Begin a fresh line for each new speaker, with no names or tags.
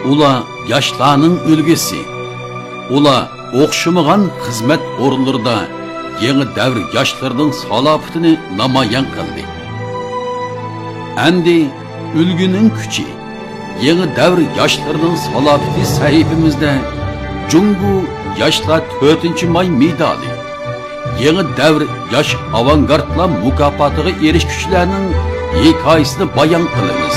Ular yoshlarning ulgusi. Ular o'xshamagan xizmat o'rinlarida yangi davr yoshlarining salohiyatini namoyon qildi. Endi ulguning kuchi, yangi davr yoshlarining salohiyati sahifamizda Jungu yoshlar 4-may medali, yangi davr yosh avangardlar mukofotiga erishuvchilarning hikoyasini bayon qilamiz.